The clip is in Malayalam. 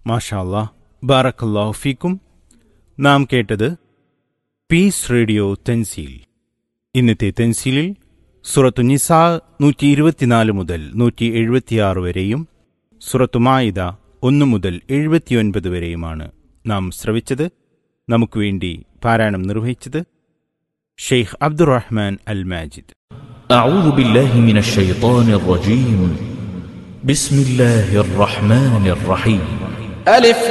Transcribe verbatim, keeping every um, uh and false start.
മാഷാ അല്ലാഹ്, ബാറക്കല്ലാഹു ഫീക്കും. നാം കേട്ടത് പീസ് റേഡിയോ തെൻസീൽ. ഇന്നത്തെ തെൻസീലിൽ സൂറത്തു നിസാ നൂറ്റി ഇരുപത്തിനാല് മുതൽ നൂറ്റി എഴുപത്തിയാറ് വരെയും സൂറത്തു മാഇദ ഒന്ന് മുതൽ എഴുപത്തിയൊൻപത് വരെയുമാണ് നാം ശ്രവിച്ചത്. നമുക്ക് വേണ്ടി പാരായണം നിർവഹിച്ചത് ഷെയ്ഖ് അബ്ദുറഹ്മാൻ അൽ മാജിദ്. അഊദു ബില്ലാഹി മിനശ് ശൈത്വാനിർ റജീം. ബിസ്മില്ലാഹിർ റഹ്മാനിർ റഹീം. അലിഫ്